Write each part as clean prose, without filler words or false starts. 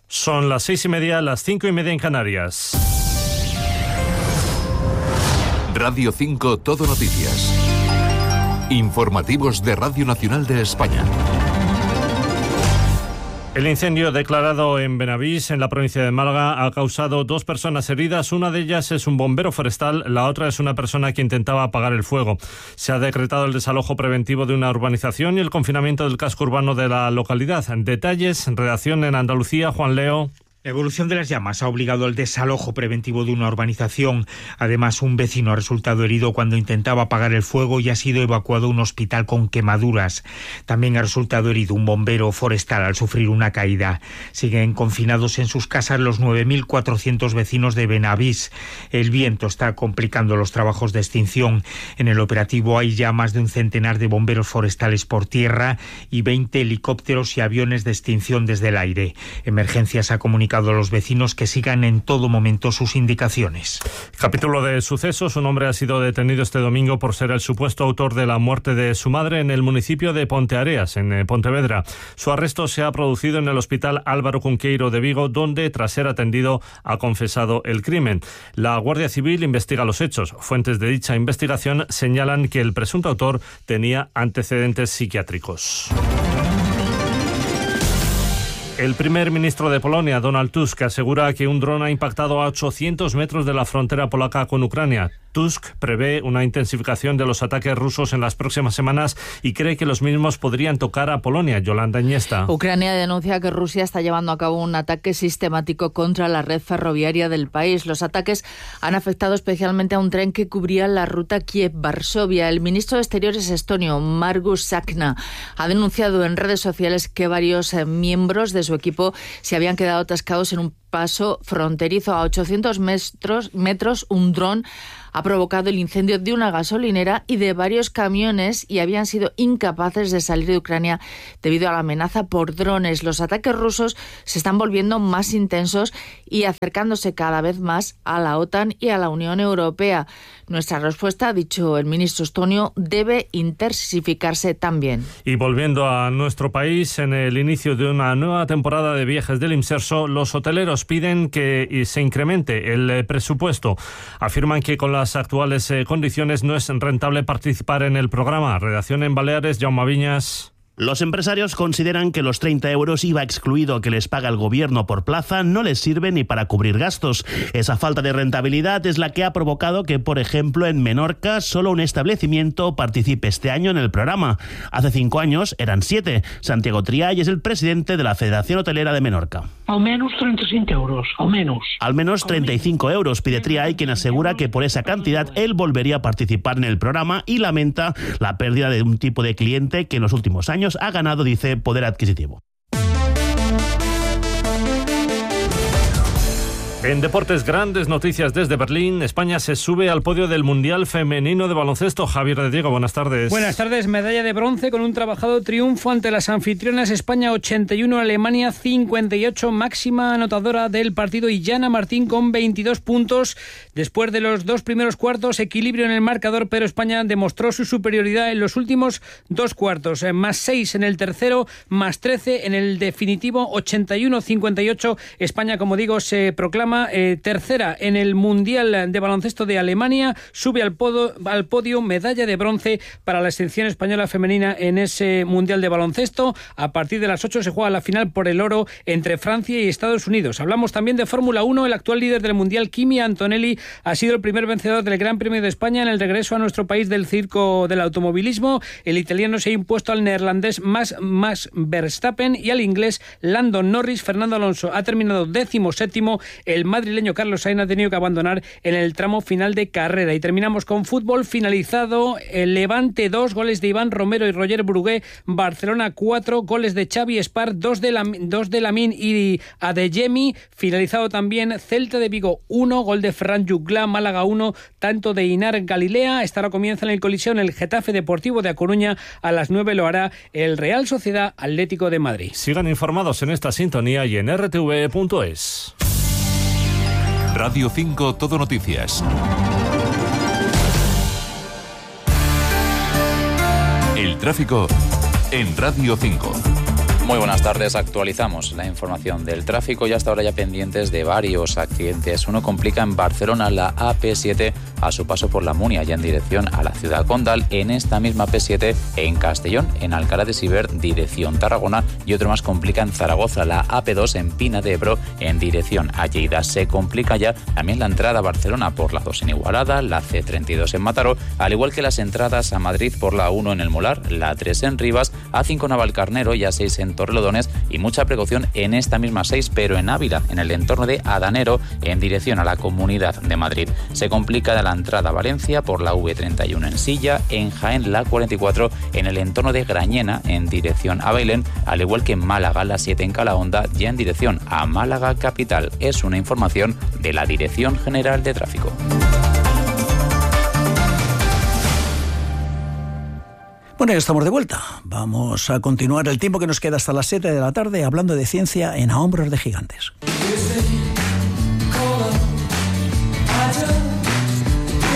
Son las 6:30, las 5:30 en Canarias. Radio 5 Todo Noticias. Informativos de Radio Nacional de España. El incendio declarado en Benavís, en la provincia de Málaga, ha causado 2 personas heridas. Una de ellas es un bombero forestal, la otra es una persona que intentaba apagar el fuego. Se ha decretado el desalojo preventivo de una urbanización y el confinamiento del casco urbano de la localidad. Detalles, redacción en Andalucía, Juan Leo. La evolución de las llamas ha obligado al desalojo preventivo de una urbanización. Además, un vecino ha resultado herido cuando intentaba apagar el fuego y ha sido evacuado a un hospital con quemaduras. También ha resultado herido un bombero forestal al sufrir una caída. Siguen confinados en sus casas los 9.400 vecinos de Benavís. El viento está complicando los trabajos de extinción. En el operativo hay ya más de un centenar de bomberos forestales por tierra y 20 helicópteros y aviones de extinción desde el aire. Emergencias ha comunicado a los vecinos que sigan en todo momento sus indicaciones. Capítulo de sucesos. Un hombre ha sido detenido este domingo por ser el supuesto autor de la muerte de su madre en el municipio de Ponteareas, en Pontevedra. Su arresto se ha producido en el Hospital Álvaro Cunqueiro de Vigo, donde, tras ser atendido, ha confesado el crimen. La Guardia Civil investiga los hechos. Fuentes de dicha investigación señalan que el presunto autor tenía antecedentes psiquiátricos. El primer ministro de Polonia, Donald Tusk, asegura que un dron ha impactado a 800 metros de la frontera polaca con Ucrania. Tusk prevé una intensificación de los ataques rusos en las próximas semanas y cree que los mismos podrían tocar a Polonia. Yolanda Iniesta. Ucrania denuncia que Rusia está llevando a cabo un ataque sistemático contra la red ferroviaria del país. Los ataques han afectado especialmente a un tren que cubría la ruta Kiev-Varsovia. El ministro de Exteriores estonio, Margus Tsahkna, ha denunciado en redes sociales que varios miembros de su equipo se habían quedado atascados en un paso fronterizo. A 800 metros, un dron ha provocado el incendio de una gasolinera y de varios camiones y habían sido incapaces de salir de Ucrania debido a la amenaza por drones. Los ataques rusos se están volviendo más intensos y acercándose cada vez más a la OTAN y a la Unión Europea. Nuestra respuesta, ha dicho el ministro estonio, debe intensificarse también. Y volviendo a nuestro país, en el inicio de una nueva temporada de viajes del Imserso, los hoteleros piden que se incremente el presupuesto. Afirman que con las actuales condiciones no es rentable participar en el programa. Redacción en Baleares, Jaume Viñas. Los empresarios consideran que los 30 euros IVA excluido que les paga el gobierno por plaza no les sirve ni para cubrir gastos. Esa falta de rentabilidad es la que ha provocado que, por ejemplo, en Menorca solo un establecimiento participe este año en el programa. Hace 5 años eran 7. Santiago Triay es el presidente de la Federación Hotelera de Menorca. Al menos 35 euros, al menos. Al menos 35 euros pide Triay, quien asegura que por esa cantidad él volvería a participar en el programa y lamenta la pérdida de un tipo de cliente que en los últimos años ha ganado, dice, poder adquisitivo. En deportes, grandes noticias desde Berlín. España se sube al podio del Mundial Femenino de Baloncesto. Javier de Diego, buenas tardes. Buenas tardes. Medalla de bronce con un trabajado triunfo ante las anfitrionas. España 81, Alemania 58, máxima anotadora del partido, y Yana Martín con 22 puntos. Después de los 2 primeros cuartos, equilibrio en el marcador, pero España demostró su superioridad en los últimos 2 cuartos. Más 6 en el tercero, más 13 en el definitivo, 81-58. España, como digo, se proclama tercera en el Mundial de Baloncesto de Alemania, sube al podio, medalla de bronce para la selección española femenina en ese Mundial de Baloncesto. A partir de las 8 se juega la final por el oro entre Francia y Estados Unidos. Hablamos también de Fórmula 1. El actual líder del Mundial, Kimi Antonelli, ha sido el primer vencedor del Gran Premio de España en el regreso a nuestro país del circo del automovilismo. El italiano se ha impuesto al neerlandés Max Verstappen y al inglés Lando Norris. Fernando Alonso ha terminado 17º. El madrileño Carlos Sainz ha tenido que abandonar en el tramo final de carrera. Y terminamos con fútbol finalizado. El Levante 2, goles de Iván Romero y Roger Brugué. Barcelona 4, goles de Xavi Espar, 2 de Lamine y Adeyemi. Finalizado también Celta de Vigo 1, gol de Ferran Juglà. Málaga 1, tanto de Inar Galilea. Esta hora comienza en el colisión el Getafe Deportivo de A Coruña. A las 9 lo hará el Real Sociedad Atlético de Madrid. Sigan informados en esta sintonía y en rtv.es. Radio 5 Todo Noticias. El tráfico en Radio 5. Muy buenas tardes, actualizamos la información del tráfico y hasta ahora ya pendientes de varios accidentes. Uno complica en Barcelona la AP7 a su paso por la Munia, ya en dirección a la ciudad condal. En esta misma AP7 en Castellón, en Alcalá de Civer, dirección Tarragona, y otro más complica en Zaragoza, la AP2 en Pina de Ebro, en dirección a Lleida. Se complica ya también la entrada a Barcelona por la 2 en Igualada, la C32 en Mataró, al igual que las entradas a Madrid por la 1 en El Molar, la 3 en Rivas, A5 en Navalcarnero y A6 en Torrelodones, y mucha precaución en esta misma 6, pero en Ávila, en el entorno de Adanero, en dirección a la Comunidad de Madrid. Se complica de la entrada a Valencia por la V31 en Silla, en Jaén la 44 en el entorno de Grañena, en dirección a Bailén, al igual que en Málaga la 7 en Calahonda, ya en dirección a Málaga capital. Es una información de la Dirección General de Tráfico. Bueno, ya estamos de vuelta. Vamos a continuar el tiempo que nos queda hasta las 7 de la tarde hablando de ciencia en A Hombros de Gigantes.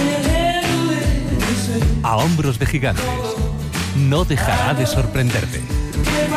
A Hombros de Gigantes. No dejará de sorprenderte.